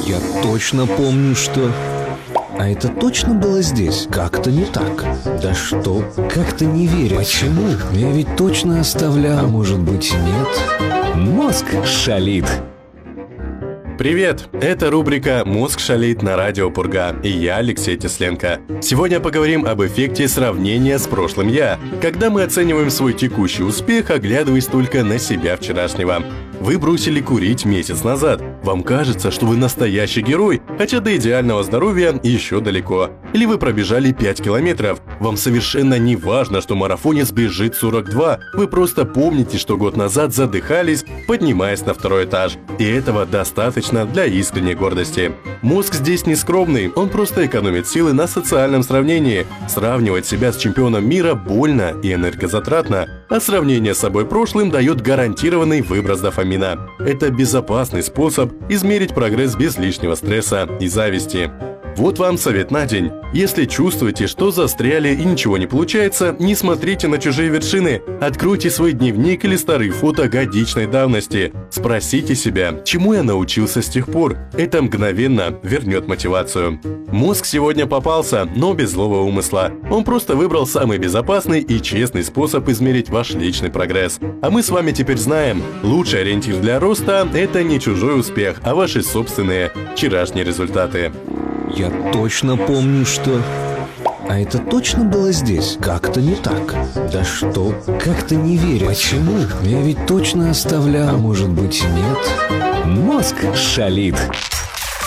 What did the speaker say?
Я точно помню, что... А это точно было здесь? Как-то не так. Да что? Как-то не верю. Почему? Я ведь точно оставлял. А может быть, нет? Мозг шалит. Привет! Это рубрика «Мозг шалит» на радио Пурга, и я Алексей Тесленко. Сегодня поговорим об эффекте сравнения с прошлым «я», когда мы оцениваем свой текущий успех, оглядываясь только на себя вчерашнего. Вы бросили курить месяц назад. Вам кажется, что вы настоящий герой, хотя до идеального здоровья еще далеко. Или вы пробежали 5 километров. Вам совершенно не важно, что марафонец бежит 42. Вы просто помните, что год назад задыхались, поднимаясь на второй этаж. И этого достаточно для искренней гордости. Мозг здесь не скромный, он просто экономит силы на социальном сравнении. Сравнивать себя с чемпионом мира больно и энергозатратно, а сравнение с собой прошлым дает гарантированный выброс дофамина. Это безопасный способ измерить прогресс без лишнего стресса и зависти. Вот вам совет на день. Если чувствуете, что застряли и ничего не получается, не смотрите на чужие вершины. Откройте свой дневник или старые фото годичной давности. Спросите себя, чему я научился с тех пор. Это мгновенно вернет мотивацию. Мозг сегодня попался, но без злого умысла. Он просто выбрал самый безопасный и честный способ измерить ваш личный прогресс. А мы с вами теперь знаем, лучший ориентир для роста – это не чужой успех, а ваши собственные вчерашние результаты. Я точно помню, что... А это точно было здесь? Как-то не так. Да что? Как-то не верю. Почему? Я ведь точно оставлял. А может быть, нет? Мозг шалит.